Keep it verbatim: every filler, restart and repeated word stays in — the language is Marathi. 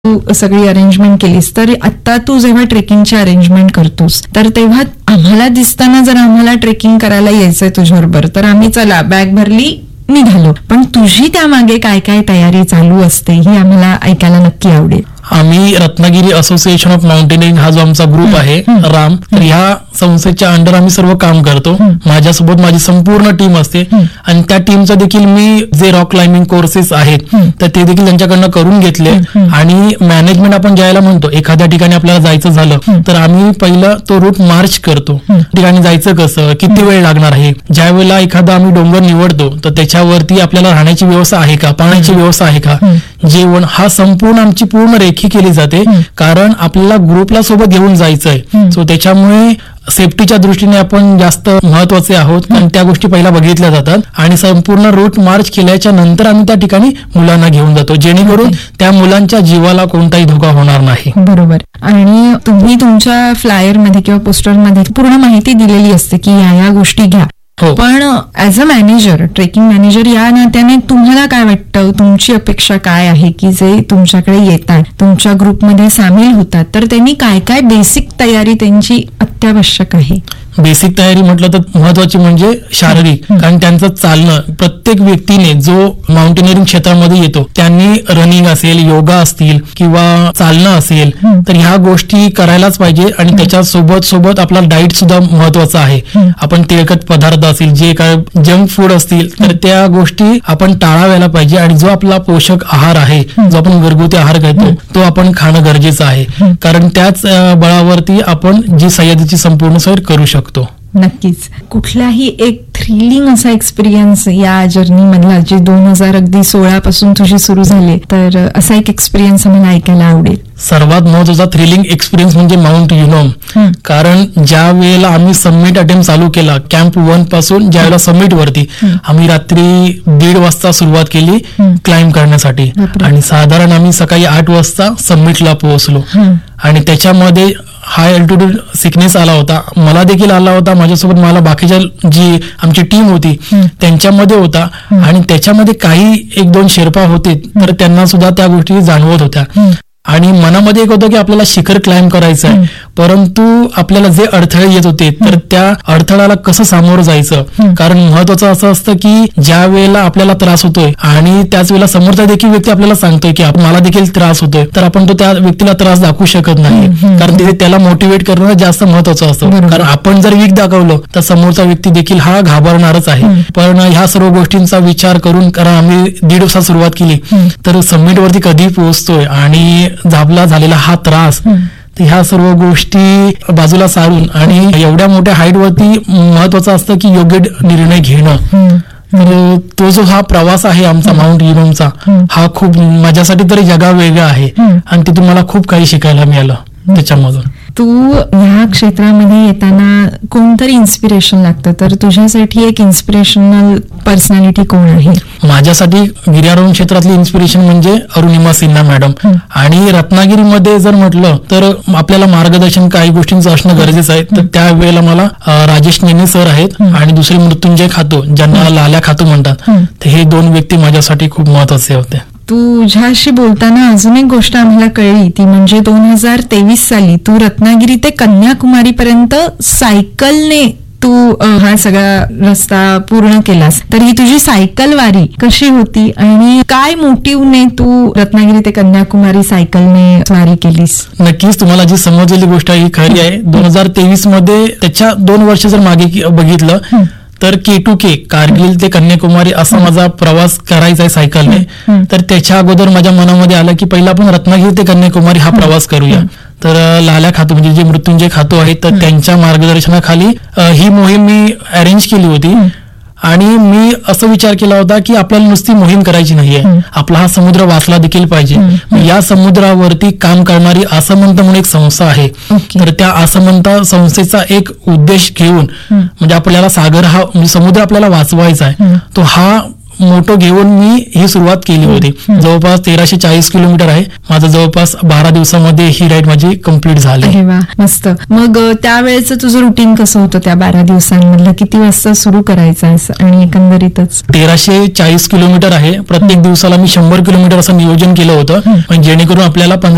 तू सगळी अरेंजमेंट केलीस, तर आता तू जेव्हा ट्रेकिंगची अरेंजमेंट करतोस तर तेव्हा आम्हाला दिसताना जर आम्हाला ट्रेकिंग करायला यायचंय तुझ्याबरोबर तर आम्ही चला बॅग भरली निघालो, पण तुझी त्यामागे काय काय तयारी चालू असते ही आम्हाला ऐकायला नक्की आवडेल. आम्ही रत्नागिरी असोसिएशन ऑफ माउंटेनिंग हा जो आमचा ग्रुप आहे राम, तर ह्या संस्थेच्या अंडर आम्ही सर्व काम करतो. माझ्यासोबत माझी संपूर्ण टीम असते आणि त्या टीमचं देखील मी जे रॉक क्लाइम्बिंग कोर्सेस आहेत तर ते देखील त्यांच्याकडनं करून घेतले. आणि मॅनेजमेंट आपण ज्याला म्हणतो, एखाद्या ठिकाणी आपल्याला जायचं झालं तर आम्ही पहिलं तो रूट मार्च करतो. ठिकाणी जायचं कसं, किती वेळ लागणार आहे, ज्या वेळेला एखादा आम्ही डोंगर निवडतो तर त्याच्यावरती आपल्याला राहण्याची व्यवस्था आहे का, पाण्याची व्यवस्था आहे का, जेवण, हा संपूर्ण आमची पूर्ण रेखी केली जाते. कारण आपल्याला ग्रुपला सोबत घेऊन जायचंय, सो त्याच्यामुळे सेफ्टीच्या दृष्टीने आपण जास्त महत्वाचे आहोत आणि त्या गोष्टी पहिला बघितल्या जातात. आणि संपूर्ण रूट मार्च केल्याच्या नंतर आम्ही त्या ठिकाणी मुलांना घेऊन जातो, जेणेकरून त्या मुलांच्या जीवाला कोणताही धोका होणार नाही. बरोबर. आणि तुम्ही तुमच्या फ्लायर मध्ये किंवा पोस्टर मध्ये पूर्ण माहिती दिलेली असते की या या गोष्टी घ्या, पण as a manager, trekking manager या नात्याने तुम्हाला काय वाटतं, तुमची अपेक्षा काय आहे की जे तुमच्याकडे येतात, तुमच्या ग्रुपमध्ये सामील होतात, तर त्यांनी काय काय बेसिक तयारी त्यांची अत्यावश्यक आहे? बेसिक तयारी म्हटलं तर महत्वाची म्हणजे शारीरिक, कारण त्यांचं चालणं, प्रत्येक व्यक्तीने जो माउंटेनिअरिंग क्षेत्रामध्ये येतो त्यांनी रनिंग असेल, योगा असतील किंवा चालणं असेल तर ह्या गोष्टी करायलाच पाहिजे. आणि त्याच्या सोबत सोबत आपला डाएट सुद्धा महत्वाचा आहे. आपण तेलकट पदार्थ असतील, जे काय जंक फूड असतील तर त्या गोष्टी आपण टाळाव्याला पाहिजे. आणि जो आपला पोषक आहार आहे, जो आपण घरगुती आहार घेतो तो आपण खाणं गरजेचं आहे, कारण त्याच बळावरती आपण जी सह्याद्रीची संपूर्ण सैर करू शकतो. नक्कीच. कुठलाही एक थ्रिलिंग असा एक्सपिरियन्स या जर्नी मधला, जे दोन हजार अगदी सोळा पासून तुझी सुरू झाले, तर असा एक एक्सपिरियन्स आम्हाला ऐकायला आवडेल. सर्वात महत्वाचा थ्रिलिंग एक्सपिरियन्स म्हणजे माउंट युनोम. कारण ज्या वेळेला आम्ही सबमिट अटेम्प्ट चालू केला कॅम्प वन पासून, ज्या वेळेला सबमिट वरती आम्ही रात्री दीड वाजता सुरुवात केली क्लाइम्ब करण्यासाठी आणि साधारण आम्ही सकाळी आठ वाजता सबमिटला पोहोचलो. आणि त्याच्यामध्ये हाय अल्टिट्यूड सिकनेस आला होता, मला देखील आला होता, माझ्यासोबत मला बाकीच्या जी आमची टीम होती त्यांच्यामध्ये होता. आणि त्याच्यामध्ये काही एक दोन शेर्पा होते तर त्यांना सुद्धा त्या गोष्टी जाणवत होत्या. आणि मनामध्ये एक होतं की आपल्याला शिखर क्लाइम्ब करायचं आहे, परंतु आपल्याला जे अडथळे येत होते तर त्या अडथळ्याला कसं सामोरं जायचं. कारण महत्वाचं असं असतं की ज्या वेळेला आपल्याला त्रास होतोय आणि त्याच वेळेला समोरचा देखील व्यक्ती आपल्याला सांगतोय की मला देखील त्रास होतोय, तर आपण तो त्या व्यक्तीला त्रास दाखवू शकत नाही. कारण तिथे त्याला मोटिवेट करणं जास्त महत्वाचं असतं. कारण आपण जर वीक दाखवलं तर समोरचा व्यक्ती देखील हा घाबरणारच आहे. पण ह्या सर्व गोष्टींचा विचार करून, कारण आम्ही दीड वाजता सुरुवात केली तर सबमिट वरती कधी पोहोचतोय आणि झाबला झालेला हा त्रास, तर ह्या सर्व गोष्टी बाजूला सारून आणि एवढ्या मोठ्या हाईट वरती महत्वाचं असतं की योग्य निर्णय घेणं. तर तो जो हा प्रवास आहे आमचा माउंट युनोमचा, हा खूप माझ्यासाठी तरी जगा वेगळा आहे आणि तिथून मला खूप काही शिकायला मिळालं त्याच्यामधून. तू ह्या क्षेत्रामध्ये येताना कोणतरी इन्स्पिरेशन लागतं, तर तुझ्यासाठी एक इन्स्पिरेशनल पर्सनॅलिटी कोण आहे? माझ्यासाठी गिर्यारोहण क्षेत्रातली इन्स्पिरेशन म्हणजे अरुणिमा सिन्हा मॅडम. आणि रत्नागिरीमध्ये जर म्हटलं तर आपल्याला मार्गदर्शन काही गोष्टींचं असणं गरजेचं आहे. तर त्यावेळेला मला राजेश नेने सर आहेत आणि दुसरे मृत्युंजय खातो, ज्यांना लाल्या खातो म्हणतात, तर हे दोन व्यक्ती माझ्यासाठी खूप महत्वाचे होते. तुझ्याशी बोलताना अजून एक गोष्ट आम्हाला कळली, ती म्हणजे दोन हजार तेवीस साली तू रत्नागिरी ते कन्याकुमारी पर्यंत सायकलने तू हा सगळा रस्ता पूर्ण केलास. तर ही तुझी सायकल वारी कशी होती आणि काय मोटिव्हने तू रत्नागिरी ते कन्याकुमारी सायकलने वारी केलीस? नक्कीच तुम्हाला जी समजलेली गोष्ट ही खरी आहे. दोन हजार तेवीस मध्ये त्याच्या दोन वर्ष जर मागे बघितलं तर के टू के कारगिल ते कन्याकुमारी असा माझा प्रवास करायचा आहे सायकलने. तर त्याच्या अगोदर माझ्या मनामध्ये आलं की पहिला आपण रत्नागिरी ते कन्याकुमारी हा प्रवास करूया. तर लाल्या खातो म्हणजे जे मृत्युंजय खातो आहेत तर त्यांच्या मार्गदर्शनाखाली ही मोहीम मी अरेंज केली होती. आणि मी असं विचार केला होता की आपल्याला नुसती मोहीम करायची नाहीये, आपला हा समुद्र वाचला देखील पाहिजे. या समुद्रावरती काम करणारी आसमंत म्हणून एक संस्था आहे. तर त्या आसमंत संस्थेचा एक उद्देश घेऊन, म्हणजे आपल्याला सागर हा म्हणजे समुद्र आपल्याला वाचवायचा आहे, तो हा मोटो घेऊन मी ही सुरुवात केली होती. जवळपास तेराशे चाळीस किलोमीटर आहे माझं, जवळपास बारा दिवसामध्ये ही राईड माझी कम्प्लीट झाली. अरे वा, मस्त. मग त्यावेळेचं तुझं रुटीन कसं होतं त्या बारा दिवसांमधलं? किती वाजता सुरू करायचं आणि एकंदरीतच? तेराशे चाळीस किलोमीटर आहे. प्रत्येक दिवसाला मी शंभर किलोमीटर असं नियोजन केलं होतं, जेणेकरून आपल्याला